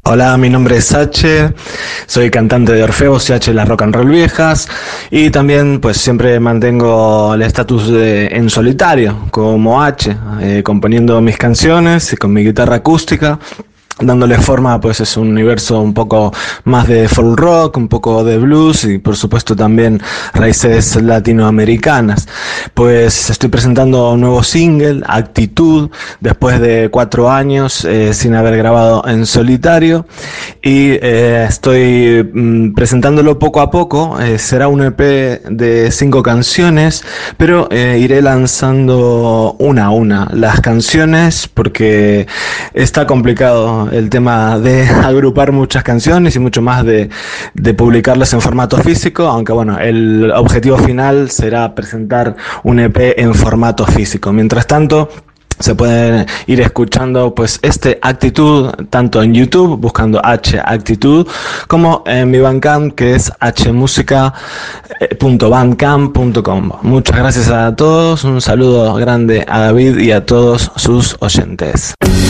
Hola, mi nombre es H, soy cantante de Orfeos y H las Rock and Roll Viejas y también pues siempre mantengo el estatus en solitario como H, componiendo mis canciones y con mi guitarra acústica, dándole forma pues es un universo un poco más de folk rock, un poco de blues y por supuesto también raíces latinoamericanas. Pues estoy presentando un nuevo single, Actitud, después de 4 años sin haber grabado en solitario y estoy presentándolo poco a poco. Será un EP de 5 canciones, pero iré lanzando una a una las canciones porque está complicado el tema de agrupar muchas canciones y mucho más de publicarlas en formato físico, aunque bueno, el objetivo final será presentar un EP en formato físico. Mientras tanto, se pueden ir escuchando pues este Actitud tanto en YouTube buscando H Actitud como en mi Bandcamp que es hmusica.bandcamp.com. Muchas gracias a todos, un saludo grande a David y a todos sus oyentes.